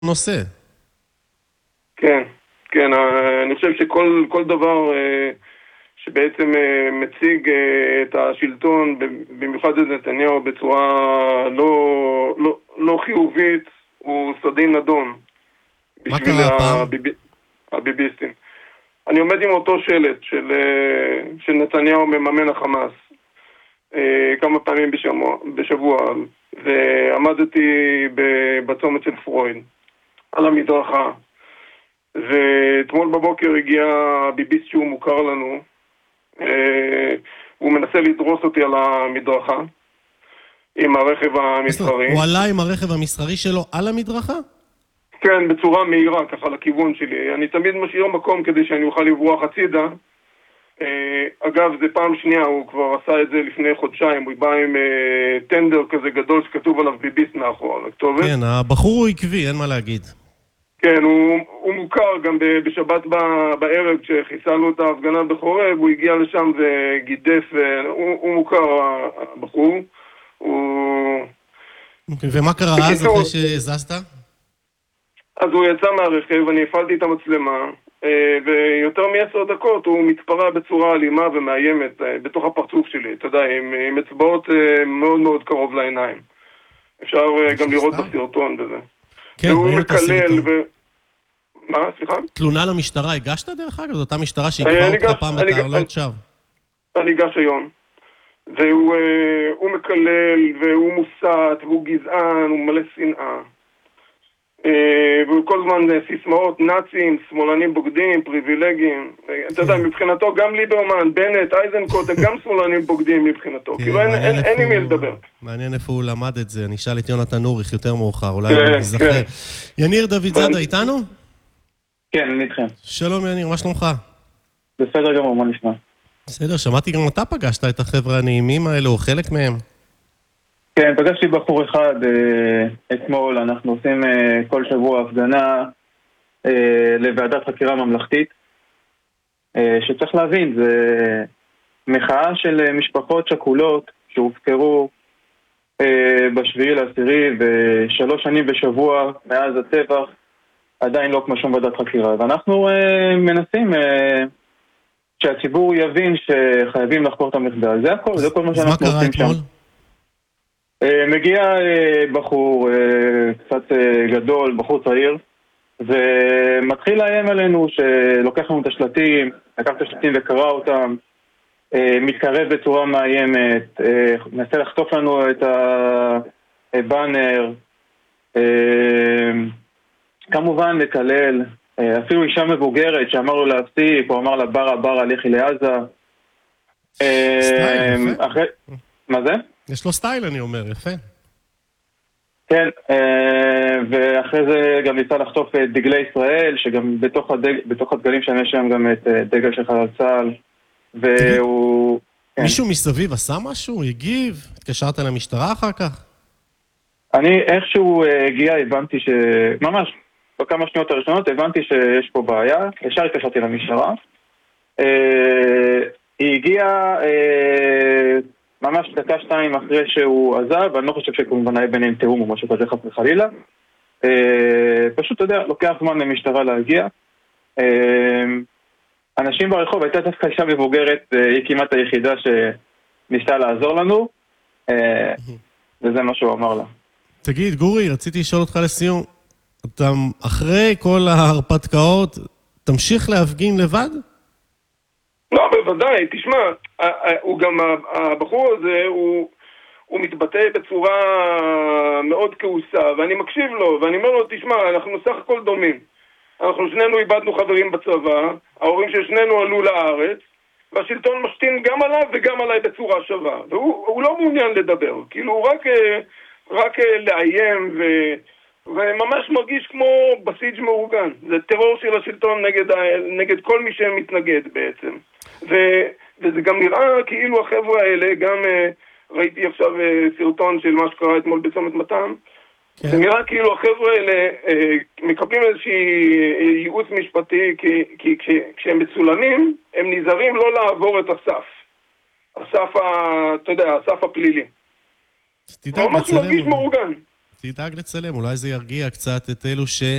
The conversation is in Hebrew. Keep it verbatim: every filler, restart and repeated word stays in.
נושא. כן, כן, אני חושב שכל כל דבר שבעצם מציג את השלטון, במיוחד את נתניהו, בצורה לא, לא, לא חיובית, הוא סדין נדון. מה קרה הפעם? הביב... הביביסטים. אני עומד עם אותו שלט של, של נתניהו מממן החמאס כמה פעמים בשבוע, בשבוע ועמדתי בצומת של פרויד על המדרכה, ואתמול בבוקר הגיע ביביסט שהוא מוכר לנו, הוא מנסה לדרוס אותי על המדרכה עם הרכב המסחרי. הוא עלה עם הרכב המסחרי שלו על המדרכה? כן, בצורה מהירה, ככה לכיוון שלי. אני תמיד משאיר מקום כדי שאני אוכל לברוח הצידה. אגב, זה פעם שנייה, הוא כבר עשה את זה לפני חודשיים, הוא בא עם טנדר כזה גדול שכתוב עליו ביביסט מאחור, על הכתובת. כן, הבחור הוא עקבי, אין מה להגיד. כן, הוא, הוא מוכר גם בשבת בערב, כשחיסלנו את ההפגנה בחורב, הוא הגיע לשם וגידף, הוא, הוא מוכר, הבחור. הוא... ומה קרה אז אחרי שזזת? אז הוא יצא מהרכב, אני הפעלתי את המצלמה, ויותר מעשר דקות הוא מתפרע בצורה אלימה ומאיימת בתוך הפרצוף שלי, אתה יודע, עם, עם אצבעות מאוד מאוד קרוב לעיניים. אפשר גם לראות בסרטון בזה. כן, והוא מקלל ו... מה? סליחה? תלונה למשטרה, הגשת דרך אגב? זו אותה משטרה שהגבה אותך פעם בתעלות שווא. אני אגש היום. והוא מקלל, והוא מוסת, והוא גזען, הוא מלא שנאה. והוא כל זמן סיסמאות, נאצים, שמאלנים בוגדים, פריבילגיים. אתה יודע, מבחינתו גם ליברמן, בנט, אייזנקוט, הם גם שמאלנים בוגדים מבחינתו. כאילו אין עם מי לדבר. מעניין איפה הוא למד את זה. אני אשאל את יונתן אוריך יותר מאוחר, אולי הוא יזכר. יניר דוד זאדה איתנו? כן, אני איתכם. שלום יניר, מה שלומך? בסדר גמור, מה נשמע? בסדר, שמעתי גם אתה פגשת את החבר'ה הנעימים האלה, או חלק מהם. כן, פגשתי בחור אחד אה, אתמול, אנחנו עושים אה, כל שבוע הפגנה אה, לוועדת חקירה ממלכתית, אה, שצריך להבין, זה מחאה של אה, משפחות שכולות שהופקרו אה, בשביעי לעשירי, ושלוש שנים בשבוע מאז הטבח, עדיין לא כמו שום ועדת חקירה, ואנחנו אה, מנסים אה, שהציבור יבין שחייבים לחקור את המחדל, זה הכל, זה כל מה שאנחנו עושים שם. מגיע בחור קצת גדול, בחור צעיר, ומתחיל לאיים עלינו שלוקח לנו את השלטים, לקח את השלטים וקרא אותם, מתקרב בצורה מאיימת, מנסה לחטוף לנו את הבאנר, כמובן לקלל, אפילו אישה מבוגרת שאמר לו להפסיק, הוא אמר לה ברה ברה לכי לעזה. סטייל, יפה. מה זה? יש לו סטייל, אני אומר, יפה. כן, ואחרי זה גם ניסה לחטוף את דגלי ישראל, שגם בתוך, הדג... בתוך הדגלים שם יש שם גם את דגל של חלל צה"ל, והוא... כן. מישהו מסביב עשה משהו? הגיב? התקשרת למשטרה אחר כך? אני איכשהו הגיע, הבנתי ש... ממש, בכמה שניות הראשונות הבנתי שיש פה בעיה, ישר התקשרתי למשטרה. היא הגיעה... ממש דקה שתיים אחרי שהוא עזב, ואני לא חושב שכמובן היה ביניהם תאום או משהו כזה חס וחלילה. פשוט, אתה יודע, לוקח זמן למשטרה להגיע. אנשים ברחוב, הייתה דווקא אישה מבוגרת, היא כמעט היחידה שניסתה לעזור לנו, וזה מה שהוא אמר לה. תגיד, גורי, רציתי לשאול אותך לסיום, אתה אחרי כל ההרפתקאות, תמשיך להפגין לבד? לא, בוודאי, תשמע, הוא גם, הבחור הזה, הוא, הוא מתבטא בצורה מאוד כעוסה, ואני מקשיב לו, ואני אומר לו, תשמע, אנחנו סך הכל דומים. אנחנו שנינו איבדנו חברים בצבא, ההורים של שנינו עלו לארץ, והשלטון משתין גם עליו וגם עליי בצורה שווה. והוא לא מעוניין לדבר, כאילו הוא רק, רק לאיים ו... וממש מרגיש כמו בסיג' מאורגן. זה טרור של השלטון נגד, נגד כל מי שמתנגד בעצם. ו, וזה גם נראה כאילו החבר'ה האלה, גם ראיתי עכשיו סרטון של מה שקרה אתמול בצומת מתן, כן. זה נראה כאילו החבר'ה האלה מקבלים איזושהי ייעוץ משפטי, כי, כי כש, כשהם מצולמים, הם נזהרים לא לעבור את הסף. הסף, ה, אתה יודע, הסף הפלילי. ממש מרגיש מאורגן. תדאג לצלם, אולי זה ירגיע קצת את אלו ש...